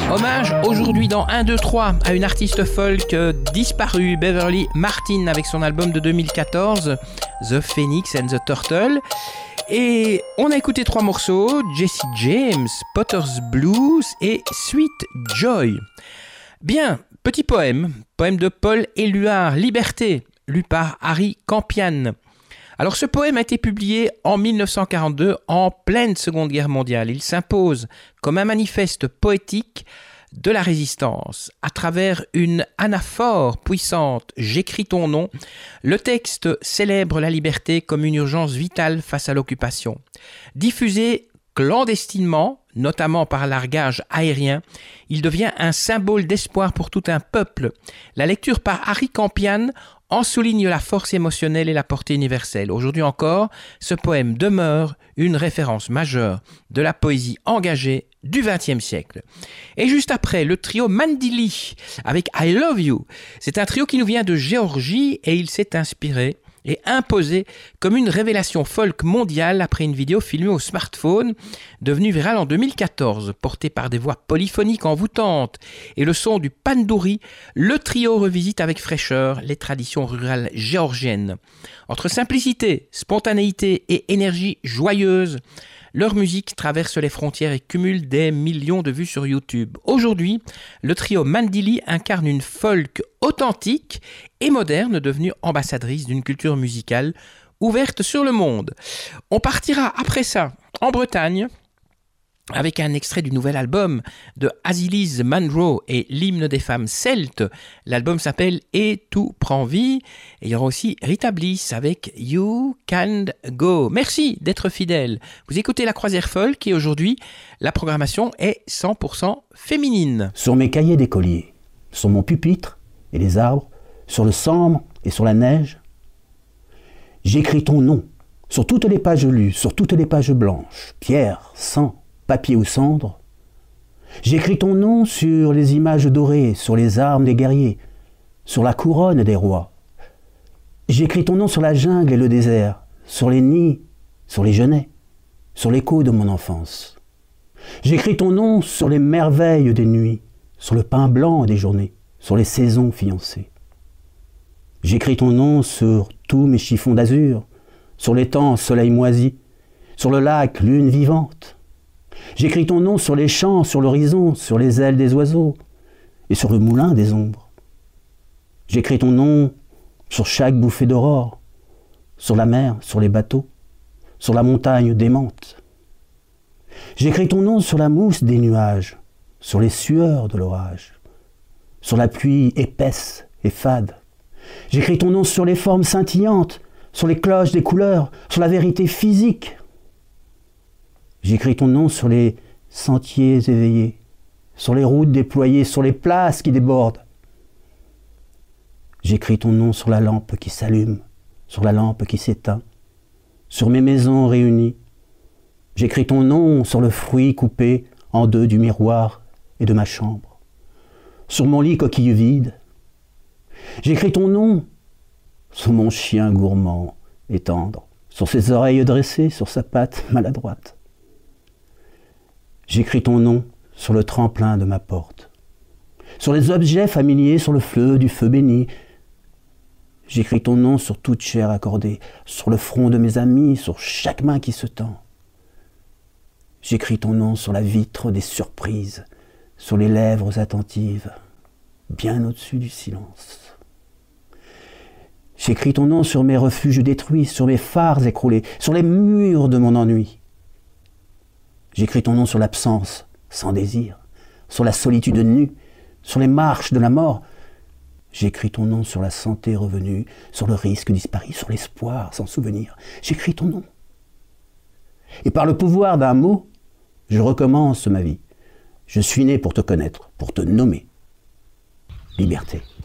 Hommage aujourd'hui dans 1, 2, 3 à une artiste folk disparue, Beverly Martin, avec son album de 2014, The Phoenix and the Turtle. Et on a écouté 3 morceaux, Jesse James, Potter's Blues et Sweet Joy. Bien, petit poème de Paul Éluard, Liberté, lu par Harry Campion. Alors ce poème a été publié en 1942 en pleine Seconde Guerre mondiale. Il s'impose comme un manifeste poétique de la résistance. À travers une anaphore puissante, j'écris ton nom, le texte célèbre la liberté comme une urgence vitale face à l'occupation. Diffusé clandestinement, notamment par largage aérien, il devient un symbole d'espoir pour tout un peuple. La lecture par Harry Campion en souligne la force émotionnelle et la portée universelle. Aujourd'hui encore, ce poème demeure une référence majeure de la poésie engagée du XXe siècle. Et juste après, le trio Mandili avec I Love You. C'est un trio qui nous vient de Géorgie et il s'est inspiré et imposé comme une révélation folk mondiale après une vidéo filmée au smartphone, devenue virale en 2014. Portée par des voix polyphoniques envoûtantes et le son du pandouri, le trio revisite avec fraîcheur les traditions rurales géorgiennes. Entre simplicité, spontanéité et énergie joyeuse, leur musique traverse les frontières et cumule des millions de vues sur YouTube. Aujourd'hui, le trio Mandili incarne une folk authentique et moderne, devenue ambassadrice d'une culture musicale ouverte sur le monde. On partira après ça en Bretagne avec un extrait du nouvel album de Azilise Munro et l'hymne des femmes celtes. L'album s'appelle « Et tout prend vie ». Et il y aura aussi Rita Bliss avec « You Can Go ». Merci d'être fidèle. Vous écoutez La Croisière Folk et aujourd'hui, la programmation est 100% féminine. Sur mes cahiers d'écolier, sur mon pupitre et les arbres, sur le sambre et sur la neige, j'écris ton nom sur toutes les pages lues, sur toutes les pages blanches, pierre, sang, papier ou cendre. J'écris ton nom sur les images dorées, sur les armes des guerriers, sur la couronne des rois. J'écris ton nom sur la jungle et le désert, sur les nids, sur les genêts, sur l'écho de mon enfance. J'écris ton nom sur les merveilles des nuits, sur le pain blanc des journées, sur les saisons fiancées. J'écris ton nom sur tous mes chiffons d'azur, sur l'étang soleil moisi, sur le lac lune vivante. J'écris ton nom sur les champs, sur l'horizon, sur les ailes des oiseaux et sur le moulin des ombres. J'écris ton nom sur chaque bouffée d'aurore, sur la mer, sur les bateaux, sur la montagne démente. J'écris ton nom sur la mousse des nuages, sur les sueurs de l'orage, sur la pluie épaisse et fade. J'écris ton nom sur les formes scintillantes, sur les cloches des couleurs, sur la vérité physique. J'écris ton nom sur les sentiers éveillés, sur les routes déployées, sur les places qui débordent. J'écris ton nom sur la lampe qui s'allume, sur la lampe qui s'éteint, sur mes maisons réunies. J'écris ton nom sur le fruit coupé en deux du miroir et de ma chambre, sur mon lit coquille vide. J'écris ton nom sur mon chien gourmand et tendre, sur ses oreilles dressées, sur sa patte maladroite. J'écris ton nom sur le tremplin de ma porte, sur les objets familiers, sur le fleuve du feu béni. J'écris ton nom sur toute chair accordée, sur le front de mes amis, sur chaque main qui se tend. J'écris ton nom sur la vitre des surprises, sur les lèvres attentives, bien au-dessus du silence. J'écris ton nom sur mes refuges détruits, sur mes phares écroulés, sur les murs de mon ennui. J'écris ton nom sur l'absence, sans désir, sur la solitude nue, sur les marches de la mort. J'écris ton nom sur la santé revenue, sur le risque disparu, sur l'espoir sans souvenir. J'écris ton nom. Et par le pouvoir d'un mot, je recommence ma vie. Je suis né pour te connaître, pour te nommer. Liberté.